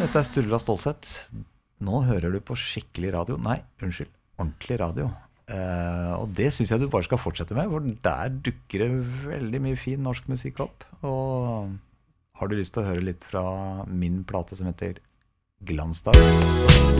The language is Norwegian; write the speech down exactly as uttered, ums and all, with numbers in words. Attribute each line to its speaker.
Speaker 1: dette er Sturla Stålsett. Nå hører du på skikkelig radio. Nei, unnskyld, ordentlig radio. Eh, og det synes jeg du bare skal fortsette med, for der dukker det veldig mye fin norsk musikk opp. Og har du lyst til å høre litt fra min plate som heter Glansdag?